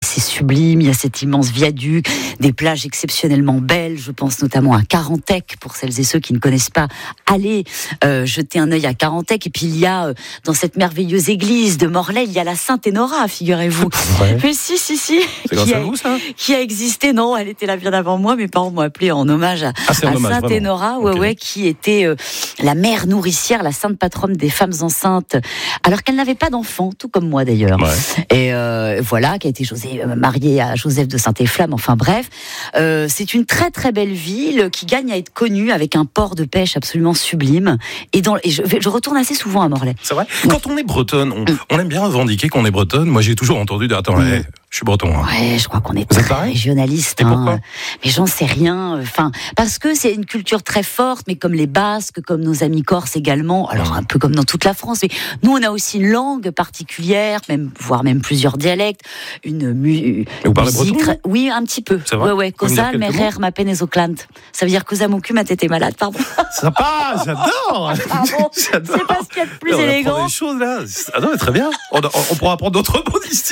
c'est sublime. Il y a cet immense viaduc, des plages exceptionnellement belles. Je pense notamment à Carantec, pour celles et ceux qui ne connaissent pas. Allez jeter un œil à Carantec. Et puis il y a, dans cette merveilleuse église de Morlaix, il y a la Sainte-Hénora, figurez-vous. Ouais. Mais si. C'est grâce à vous, ça ? Qui a existé, non, elle était là bien avant moi. Mes parents m'ont appelé en hommage à Sainte-Hénora, qui était la mère nourricière, la sainte patronne des femmes enceintes, alors qu'elle n'avait pas d'enfant, tout comme moi d'ailleurs. Ouais. Et qui a été mariée à Joseph de Saint-Efflamme, enfin bref. C'est une très très belle ville qui gagne à être connue avec un port de pêche absolument sublime. Et je retourne assez souvent à Morlaix. C'est vrai ? Quand on est bretonne, on aime bien revendiquer qu'on est bretonne. Moi, j'ai toujours entendu dire, attends, je suis breton. Hein. Ouais, je crois qu'on est Vous êtes très pareil ? régionaliste. Et pourquoi ? Mais j'en sais rien. Enfin, parce que c'est une culture très forte, mais comme les Basques, comme nos amis corses également. Alors un peu comme dans toute la France. Mais nous, on a aussi une langue particulière, voire même plusieurs dialectes. Vous parlez breton ? Oui, un petit peu. C'est vrai ? Ouais. Cosa, merer, ma peine et oclant. Ça veut dire cosa mon cul, ma tête est malade. Pardon. Sympa, j'adore. Pardon. C'est pas ce qu'il y a de plus élégant. On apprend des choses là. Ah non, mais très bien. On pourra apprendre d'autres mots d'ici.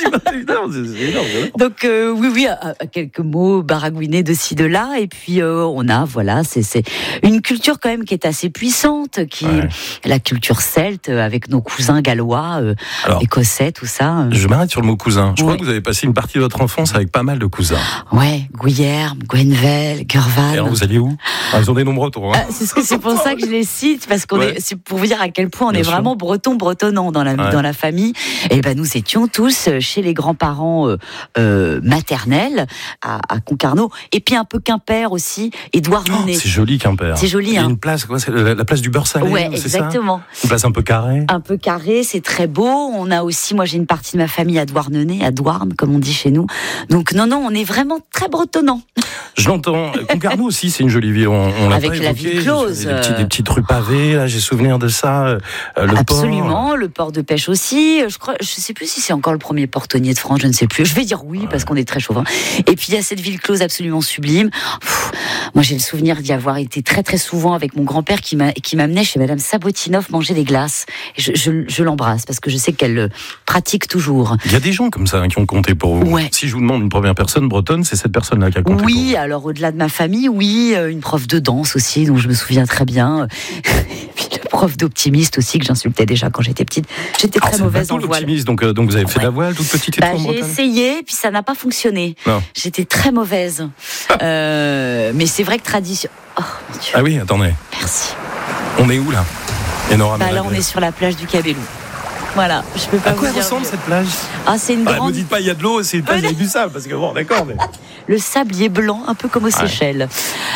Donc oui, quelques mots baragouinés de ci de là, et puis on a c'est une culture quand même qui est assez puissante, la culture celte avec nos cousins gallois, écossais, tout ça. Je m'arrête sur le mot cousin. Je crois que vous avez passé une partie de votre enfance avec pas mal de cousins. Ouais, Guyerme, Gwenvel, Gurvan. Et alors vous alliez où ? Ils ont des noms bretons. Hein. C'est pour ça que je les cite, parce c'est pour vous dire à quel point on est vraiment bretonnant dans la famille. Et nous étions tous chez les grands-parents maternels à Concarneau, et puis un peu Quimper aussi, Édouard Nonet. C'est joli Quimper. C'est joli. Il y a une place, c'est la place du beurre salé. Ouais, c'est exactement. Ça une place un peu carrée. Un peu carrée, c'est très beau. On a aussi, moi j'ai une partie de ma famille à Douarnenez, à Douarn, comme on dit chez nous. Donc non, on est vraiment très bretonnant. Je l'entends. Concarneau aussi, c'est une jolie ville. On l'a avec pas la évoqué. ville close. Des petites rues pavées, là, j'ai souvenir de ça. Absolument, le port de pêche aussi. Je sais plus si c'est encore le premier portonnier de France, je ne sais plus. Je vais dire oui, parce qu'on est très chauvin. Et puis il y a cette ville close absolument sublime. Moi j'ai le souvenir d'y avoir été très très souvent avec mon grand-père qui m'amenait chez Madame Sabotinov manger des glaces. Et je l'embrasse parce que je sais qu'elle pratique toujours. Il y a des gens comme ça qui ont compté pour vous. Ouais. Si je vous demande une première personne bretonne, c'est cette personne-là qui a compté pour vous. Alors au-delà de ma famille, une prof de danse aussi, dont je me souviens très bien. Et puis le prof d'optimiste aussi, que j'insultais déjà quand j'étais petite. J'étais très mauvaise en voile. Donc vous avez fait de la voile toute petite et tout en J'ai essayé, puis ça n'a pas fonctionné. Non. J'étais très mauvaise. Mais c'est vrai que tradition... Oh mon Dieu. Ah oui, attendez. Merci. On est où là ? Là on est sur la plage du Cabellou. Voilà, je peux pas vous dire. À quoi ressemble cette plage ? C'est une grande... Ne dites pas il y a de l'eau, c'est une plage avec du sable, parce que bon, d'accord, mais... Le sablier blanc, un peu comme aux Seychelles.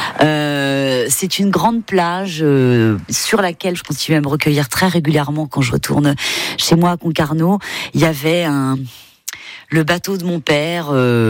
C'est une grande plage sur laquelle je continue à me recueillir très régulièrement quand je retourne chez moi à Concarneau. Il y avait le bateau de mon père...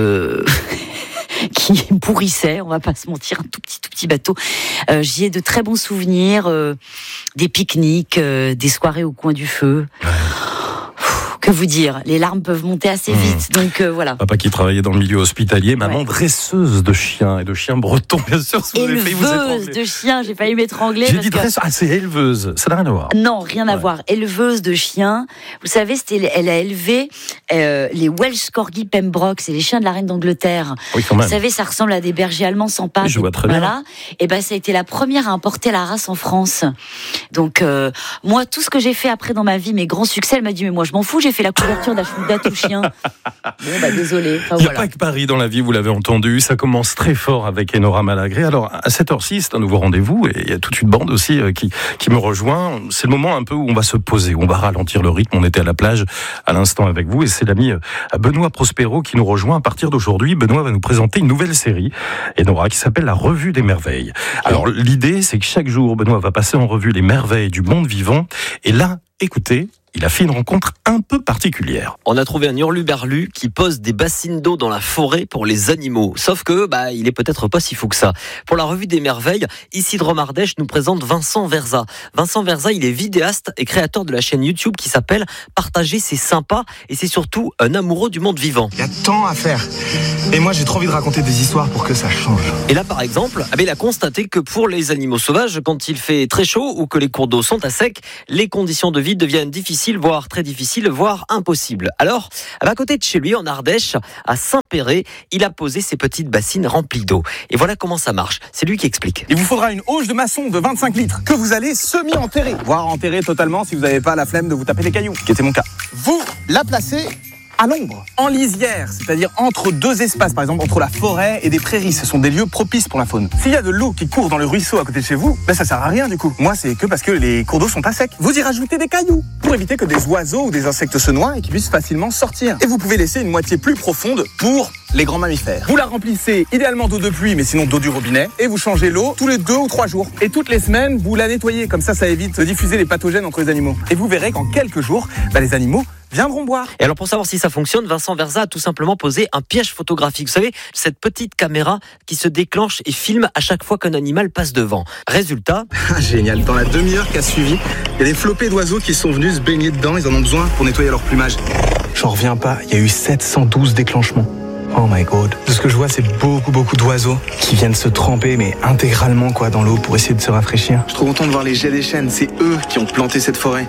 qui pourrissait, on va pas se mentir, un tout petit bateau. J'y ai de très bons souvenirs, des pique-niques, des soirées au coin du feu. Que vous dire, les larmes peuvent monter assez vite, donc voilà. Papa qui travaillait dans le milieu hospitalier, maman dresseuse de chiens, et de chiens bretons, bien sûr. Éleveuse de chiens, j'ai failli m'étrangler. J'ai dit c'est éleveuse, ça n'a rien à voir. Non, rien à voir. Éleveuse de chiens, vous savez, elle a élevé les Welsh Corgi Pembroke, c'est les chiens de la reine d'Angleterre. Oui, quand même. Vous savez, ça ressemble à des bergers allemands sans pattes. Oui, je vois très bien. Et ça a été la première à importer la race en France. Donc, moi, tout ce que j'ai fait après dans ma vie, mes grands succès, elle m'a dit, mais moi, je m'en fous, j'ai fait la couverture d'Atou Chien. Désolé. Il n'y a pas que Paris dans la vie, vous l'avez entendu. Ça commence très fort avec Enora Malagré. Alors, à cette heure-ci, c'est un nouveau rendez-vous et il y a toute une bande aussi qui me rejoint. C'est le moment un peu où on va se poser, où on va ralentir le rythme. On était à la plage à l'instant avec vous et c'est l'ami Benoît Prospero qui nous rejoint. À partir d'aujourd'hui, Benoît va nous présenter une nouvelle série, Enora, qui s'appelle La Revue des Merveilles. Alors, l'idée, c'est que chaque jour, Benoît va passer en revue les merveilles du monde vivant. Et là, écoutez, il a fait une rencontre un peu particulière. On a trouvé un hurluberlu qui pose des bassines d'eau dans la forêt pour les animaux. Sauf que, il est peut-être pas si fou que ça. Pour la revue des merveilles, Isidre Mardèche nous présente Vincent Verza. Vincent Verza, il est vidéaste et créateur de la chaîne YouTube qui s'appelle Partager, c'est sympa. Et c'est surtout un amoureux du monde vivant. Il y a tant à faire. Et moi, j'ai trop envie de raconter des histoires pour que ça change. Et là, par exemple, il a constaté que pour les animaux sauvages, quand il fait très chaud ou que les cours d'eau sont à sec, les conditions de vie deviennent difficiles difficile, voire très difficile, voire impossible. Alors, à côté de chez lui, en Ardèche, à Saint-Péret, il a posé ses petites bassines remplies d'eau. Et voilà comment ça marche. C'est lui qui explique. Il vous faudra une auge de maçon de 25 litres que vous allez semi-enterrer, voire enterrer totalement si vous n'avez pas la flemme de vous taper des cailloux, qui était mon cas. Vous la placez à l'ombre, en lisière, c'est-à-dire entre deux espaces, par exemple entre la forêt et des prairies. Ce sont des lieux propices pour la faune. S'il y a de l'eau qui court dans le ruisseau à côté de chez vous, ça sert à rien du coup. Moi, c'est que parce que les cours d'eau sont pas secs. Vous y rajoutez des cailloux pour éviter que des oiseaux ou des insectes se noient et qu'ils puissent facilement sortir. Et vous pouvez laisser une moitié plus profonde pour les grands mammifères. Vous la remplissez idéalement d'eau de pluie, mais sinon d'eau du robinet, et vous changez l'eau tous les 2 ou 3 jours. Et toutes les semaines, vous la nettoyez. Comme ça évite de diffuser les pathogènes entre les animaux. Et vous verrez qu'en quelques jours, les animaux viendront boire. Et alors pour savoir si ça fonctionne, Vincent Verza a tout simplement posé un piège photographique. Vous savez, cette petite caméra qui se déclenche et filme à chaque fois qu'un animal passe devant. Résultat... Génial, dans la demi-heure qui a suivi, il y a des flopées d'oiseaux qui sont venus se baigner dedans, ils en ont besoin pour nettoyer leur plumage. J'en reviens pas, il y a eu 712 déclenchements. Oh my god. De ce que je vois, c'est beaucoup d'oiseaux qui viennent se tremper, mais intégralement dans l'eau pour essayer de se rafraîchir. Je suis trop content de voir les jets des chênes, c'est eux qui ont planté cette forêt.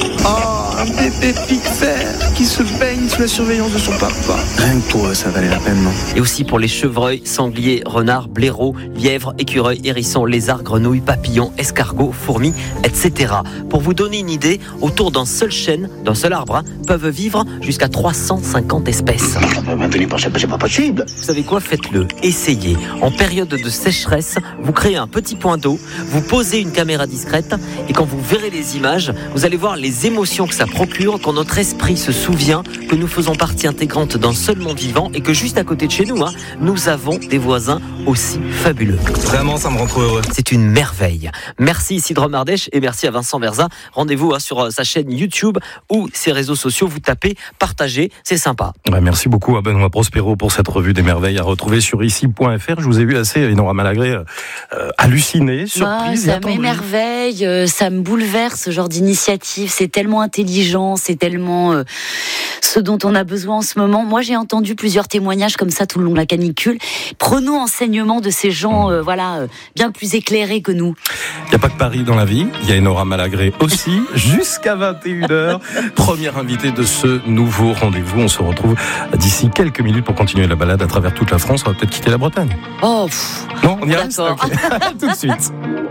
Oh, un bébé pique-fer qui se baigne sous la surveillance de son papa. Rien que pour eux, ça valait la peine, non? Et aussi pour les chevreuils, sangliers, renards, blaireaux, lièvres, écureuils, hérissons, lézards, grenouilles, papillons, escargots, fourmis, etc. Pour vous donner une idée, autour d'un seul chêne, d'un seul arbre, peuvent vivre jusqu'à 350 espèces. C'est pas possible. Vous savez quoi? Faites-le. Essayez. En période de sécheresse, vous créez un petit point d'eau, vous posez une caméra discrète et quand vous verrez les images, vous allez voir les émotions que ça procure quand notre esprit se souvient que nous faisons partie intégrante d'un seul monde vivant et que juste à côté de chez nous, nous avons des voisins aussi fabuleux. Vraiment, ça me rend trop heureux. C'est une merveille. Merci Isidre Mardèche et merci à Vincent Verza. Rendez-vous sur sa chaîne YouTube ou ses réseaux sociaux. Vous tapez, partagez, c'est sympa. Merci beaucoup à Benoît Prospero pour cette revue des merveilles à retrouver sur ici.fr. Je vous ai vu assez, Enora Malagré, halluciné, surprise. Ça m'émerveille, ça me bouleverse ce genre d'initiative. C'est tellement intelligent, c'est tellement ce dont on a besoin en ce moment. Moi, j'ai entendu plusieurs témoignages comme ça tout le long de la canicule. Prenons enseignement de ces gens, bien plus éclairés que nous. Il n'y a pas que Paris dans la vie, il y a Enora Malagré aussi, jusqu'à 21h. Première invitée de ce nouveau rendez-vous. On se retrouve d'ici quelques minutes pour continuer la balade à travers toute la France. On va peut-être quitter la Bretagne. Oh, non, on y reste. D'accord. Okay. Tout de suite.